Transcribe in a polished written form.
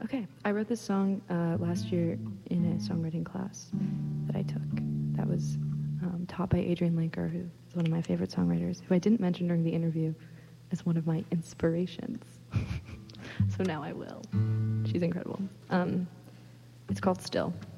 Okay, I wrote this song last year in a songwriting class that I took. That was taught by Adrienne Lenker, who is one of my favorite songwriters, who I didn't mention during the interview as one of my inspirations. So now I will. She's incredible. It's called Still.